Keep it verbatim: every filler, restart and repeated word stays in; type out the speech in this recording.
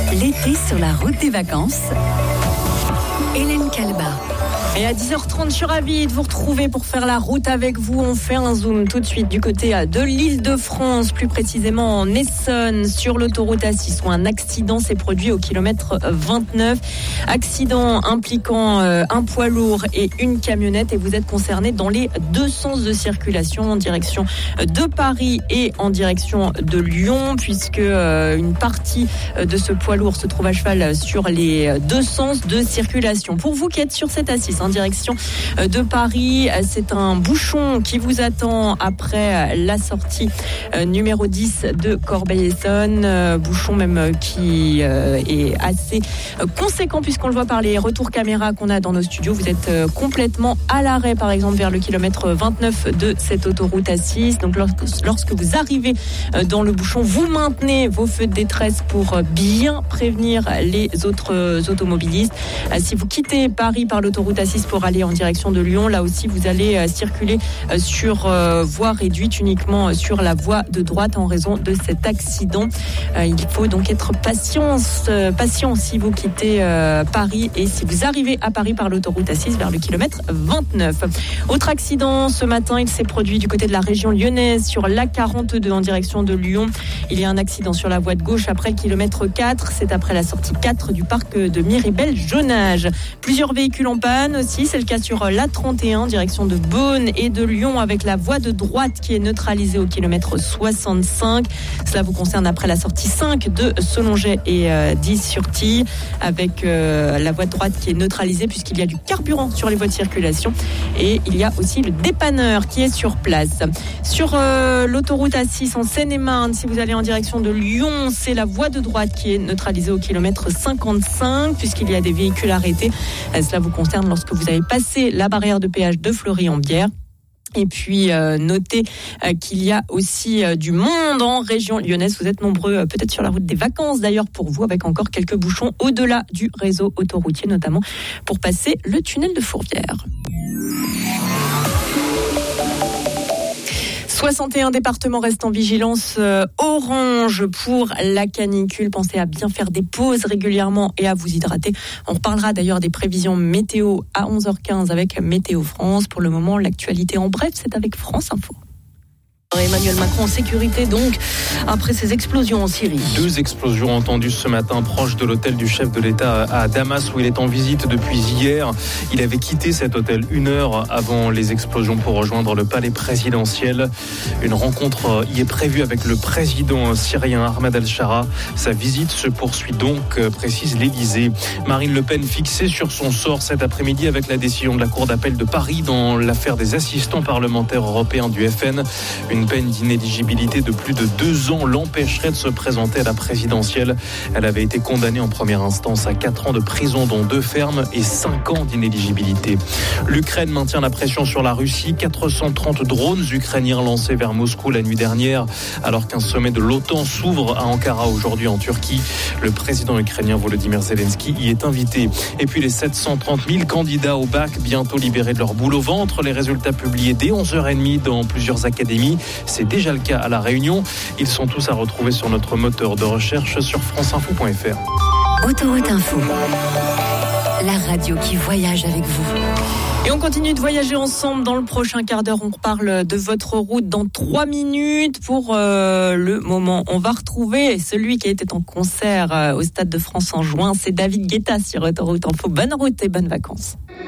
L'été sur la route des vacances. Hélène Calba. Et à dix heures trente, je suis ravie de vous retrouver pour faire la route avec vous. On fait un zoom tout de suite du côté de l'Île-de-France, plus précisément en Essonne, sur l'autoroute A six, où un accident s'est produit au kilomètre vingt-neuf. Accident impliquant un poids lourd et une camionnette, et vous êtes concernés dans les deux sens de circulation, en direction de Paris et en direction de Lyon, puisque une partie de ce poids lourd se trouve à cheval sur les deux sens de circulation. Pour vous qui êtes sur cette A six, en direction de Paris, c'est un bouchon qui vous attend après la sortie numéro dix de Corbeil-Essonnes. Bouchon même qui est assez conséquent, puisqu'on le voit par les retours caméra qu'on a dans nos studios. Vous êtes complètement à l'arrêt, par exemple vers le kilomètre vingt-neuf de cette autoroute A six. Donc lorsque vous arrivez dans le bouchon, vous maintenez vos feux de détresse pour bien prévenir les autres automobilistes. Si vous quittez Paris par l'autoroute A six pour aller en direction de Lyon, là aussi vous allez euh, circuler euh, sur euh, voie réduite, uniquement sur la voie de droite en raison de cet accident. Euh, il faut donc être patience, euh, patient si vous quittez euh, Paris et si vous arrivez à Paris par l'autoroute A six vers le kilomètre vingt-neuf. Autre accident ce matin, il s'est produit du côté de la région lyonnaise sur l'A quarante-deux en direction de Lyon. Il y a un accident sur la voie de gauche après le kilomètre quatre, c'est après la sortie quatre du parc de Miribel-Jonage. Plusieurs véhicules en panne aussi, c'est le cas sur l'A trente et un, direction de Beaune et de Lyon, avec la voie de droite qui est neutralisée au kilomètre soixante-cinq. Cela vous concerne après la sortie cinq de Selonget et euh, dix sur Tille, avec euh, la voie de droite qui est neutralisée puisqu'il y a du carburant sur les voies de circulation, et il y a aussi le dépanneur qui est sur place. Sur euh, l'autoroute A six en Seine-et-Marne, si vous allez en direction de Lyon, c'est la voie de droite qui est neutralisée au kilomètre cinquante-cinq puisqu'il y a des véhicules arrêtés. Euh, cela vous concerne lorsque vous avez passé la barrière de péage de Fleury-en-Bière. Et puis, euh, notez euh, qu'il y a aussi euh, du monde en région lyonnaise. Vous êtes nombreux, euh, peut-être sur la route des vacances d'ailleurs pour vous, avec encore quelques bouchons au-delà du réseau autoroutier, notamment pour passer le tunnel de Fourvière. soixante et un départements restent en vigilance euh, orange pour la canicule. Pensez à bien faire des pauses régulièrement et à vous hydrater. On reparlera d'ailleurs des prévisions météo à onze heures quinze avec Météo France. Pour le moment, l'actualité en bref, c'est avec France Info. Emmanuel Macron en sécurité donc après ces explosions en Syrie. Deux explosions entendues ce matin proche de l'hôtel du chef de l'État à Damas, où il est en visite depuis hier. Il avait quitté cet hôtel une heure avant les explosions pour rejoindre le palais présidentiel. Une rencontre y est prévue avec le président syrien Ahmed al-Shara. Sa visite se poursuit donc, précise l'Élysée. Marine Le Pen fixée sur son sort cet après-midi avec la décision de la Cour d'appel de Paris dans l'affaire des assistants parlementaires européens du F N. Une Une peine d'inéligibilité de plus de deux ans l'empêcherait de se présenter à la présidentielle. Elle avait été condamnée en première instance à quatre ans de prison, dont deux fermes, et cinq ans d'inéligibilité. L'Ukraine maintient la pression sur la Russie. quatre cent trente drones ukrainiens lancés vers Moscou la nuit dernière, alors qu'un sommet de l'OTAN s'ouvre à Ankara aujourd'hui en Turquie. Le président ukrainien Volodymyr Zelensky y est invité. Et puis les sept cent trente mille candidats au bac bientôt libérés de leur boule au ventre. Les résultats publiés dès onze heures trente dans plusieurs académies. C'est déjà le cas à La Réunion. Ils sont tous à retrouver sur notre moteur de recherche sur franceinfo point f r. Autoroute Info, la radio qui voyage avec vous. Et on continue de voyager ensemble dans le prochain quart d'heure. On reparle de votre route dans trois minutes. Pour euh, le moment, on va retrouver celui qui était en concert euh, au Stade de France en juin. C'est David Guetta sur Autoroute Info. Bonne route et bonnes vacances.